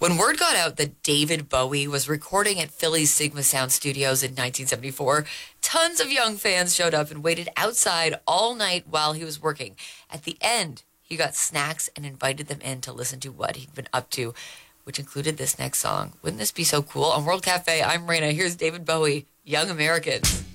When word got out that David Bowie was recording at Philly's Sigma Sound Studios in 1974, tons of young fans showed up and waited outside all night while he was working. At the end, he got snacks and invited them in to listen to what he'd been up to, which included this next song. Wouldn't this be so cool? On World Cafe, I'm Raina. Here's David Bowie, Young Americans.